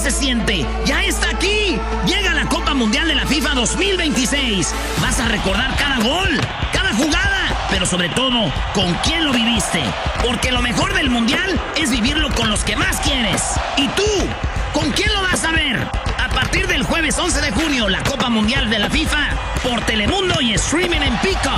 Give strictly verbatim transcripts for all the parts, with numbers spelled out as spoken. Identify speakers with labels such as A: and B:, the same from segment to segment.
A: se siente? ¡Ya está aquí! Llega la Copa Mundial de la FIFA dos mil veintiséis. Vas a recordar cada gol, cada jugada, pero sobre todo, con quién lo viviste. Porque lo mejor del Mundial es vivirlo con los que más quieres. ¿Y tú? ¿Con quién lo vas a ver? A partir del jueves once de junio, la Copa Mundial de la FIFA por Telemundo y streaming en Peacock.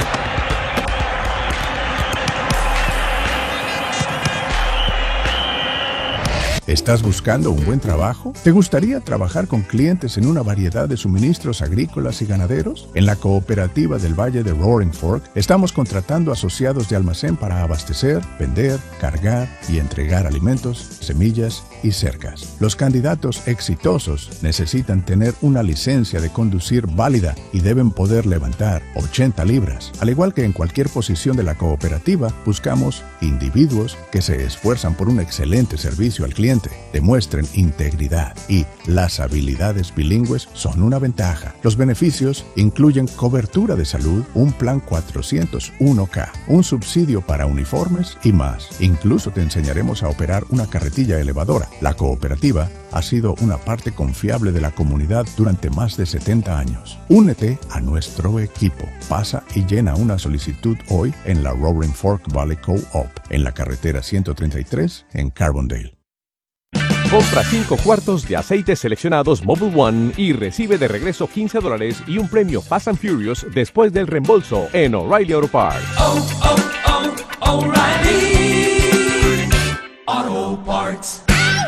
B: ¿Estás buscando un buen trabajo? ¿Te gustaría trabajar con clientes en una variedad de suministros agrícolas y ganaderos? En la Cooperativa del Valle de Roaring Fork estamos contratando asociados de almacén para abastecer, vender, cargar y entregar alimentos, semillas y cercas. Los candidatos exitosos necesitan tener una licencia de conducir válida y deben poder levantar ochenta libras. Al igual que en cualquier posición de la cooperativa, buscamos individuos que se esfuerzan por un excelente servicio al cliente, demuestren integridad y las habilidades bilingües son una ventaja. Los beneficios incluyen cobertura de salud, un plan cuatrocientos uno K, un subsidio para uniformes y más. Incluso te enseñaremos a operar una carretilla elevadora. La cooperativa ha sido una parte confiable de la comunidad durante más de setenta años. Únete a nuestro equipo. Pasa y llena una solicitud hoy en la Roaring Fork Valley Co-op, en la carretera ciento treinta y tres en Carbondale.
C: Compra cinco cuartos de aceite seleccionados Mobil One y recibe de regreso quince dólares y un premio Fast and Furious después del reembolso en O'Reilly Auto Parts.
D: Oh, oh, oh, O'Reilly Auto Parts.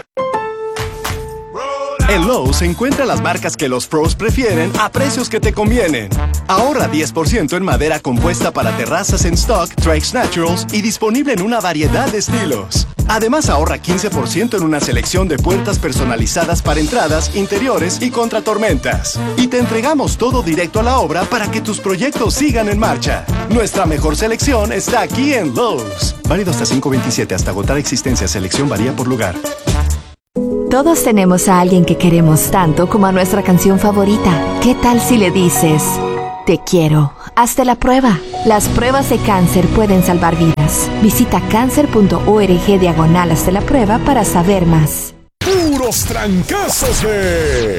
E: En Lowe's encuentra las marcas que los pros prefieren a precios que te convienen. Ahorra diez por ciento en madera compuesta para terrazas en stock, Trex Naturals y disponible en una variedad de estilos. Además, ahorra quince por ciento en una selección de puertas personalizadas para entradas, interiores y contratormentas. Y te entregamos todo directo a la obra para que tus proyectos sigan en marcha. Nuestra mejor selección está aquí en Lowe's. Válido hasta cinco veintisiete, hasta agotar existencia. Selección varía por lugar.
F: Todos tenemos a alguien que queremos tanto como a nuestra canción favorita. ¿Qué tal si le dices, te quiero? Hazte la prueba. Las pruebas de cáncer pueden salvar vidas. Visita cáncer.org diagonal hazte la prueba para saber más.
G: Puros trancazos de